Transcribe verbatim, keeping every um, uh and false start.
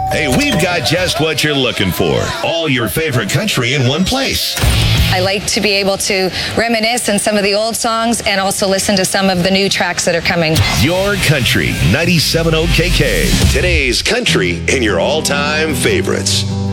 Hey, we've got just what you're looking for. All your favorite country in one place. I like to be able to reminisce on some of the old songs and also listen to some of the new tracks that are coming. Your Country, ninety-seven point oh K K. Today's country and your all-time favorites.